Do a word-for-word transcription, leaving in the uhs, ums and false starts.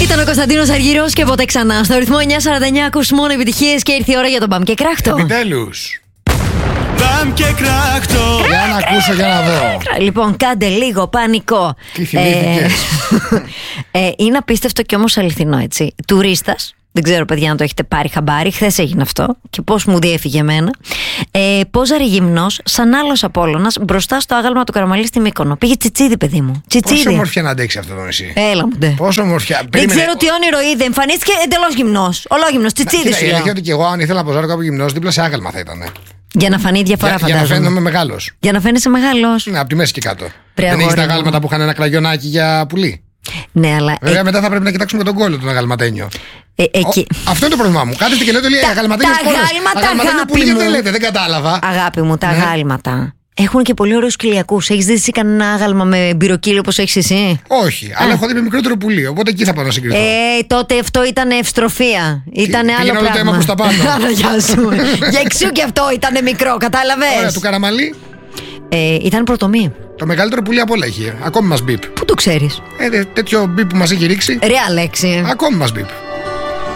Ήταν ο Κωνσταντίνος Αργυρός και ποτέ ξανά. Στο ρυθμό εννιά σαράντα εννιά ακούς μόνο επιτυχίες και ήρθε η ώρα για τον Μπαμ και Κράχτο. Επιτέλους. Μπαμ και Κράχτο. Για να ακούσω, για να δω. Λοιπόν, κάντε λίγο πανικό. Τι θυμήθηκες? ε, ε, είναι απίστευτο και όμως αληθινό, έτσι. Τουρίστας. Δεν ξέρω, παιδιά, αν το έχετε πάρει χαμπάρι. Χθες έγινε αυτό και πώς μου διέφυγε εμένα. Ε, πόζαρε γυμνός, σαν άλλος Απόλλωνας, μπροστά στο άγαλμα του Καραμαλή στη Μύκονο. Πήγε τσιτσίδι, παιδί μου. Τσιτσίδι. Πόσο ομορφιά να αντέξει αυτό το νησί. Έλα μου, ντε. Πόσο ομορφιά. Δεν Περίμενε. ξέρω τι όνειρο είδε. Εμφανίστηκε εντελώς γυμνός. Ολόγυμνος, τσιτσίδι σου Η λέω. αλήθεια ότι και εγώ, αν ήθελα να ποζάρω κάποιο γυμνός, δίπλα σε άγαλμα θα ήταν. Για να φανεί διαφορά, Για, για να φαντάζομαι. φαίνομαι μεγάλος. Για να φαίνεσαι μεγάλος. Ναι, από τη μέση και κάτω. Πρε, Δεν έχει αγόρι τα μου. αγάλματα που είχαν ένα κλαγιονάκι για πουλί. Ναι, αλλά. Βέβαια, ε, μετά θα πρέπει να κοιτάξουμε τον κόλλο τον αγαλματένιο. ε, εκεί. Ο, αυτό είναι το πρόβλημά μου. Κάθεστε και λέτε λέει Τα- αγαλματένιο τα σπόρες. αγάλματα, Αγαλματένιο αγάπη πουλί μου. δεν λέτε, δεν κατάλαβα. Αγάπη μου, τα Ναι. αγάλματα έχουν και πολύ ωραίους κοιλιακούς. Έχεις δει εσύ κανένα άγαλμα με μπυροκύλιο όπως έχεις εσύ? Όχι, αλλά έχω δει με μικρότερο πουλί. Οπότε εκεί θα πάω να συγκριθώ. Ε, τότε αυτό ήταν ευστροφία. Ήταν πήγαινε άλλο όλο το αίμα πράγμα. προς τα πάνω. Άρα, γεια σου. Για εξού και αυτό ήταν μικρό, Ωραία, κατάλαβες. του Καραμαλή, Ε, ήταν πρωτομή. το μεγαλύτερο πουλί απ' όλα είχε. Ακόμη μας μπιπ. Πού το ξέρεις? Ε, δε- τέτοιο μπιπ που μας έχει ρίξει. Ρε Αλέξη. Ακόμη μας μπιπ.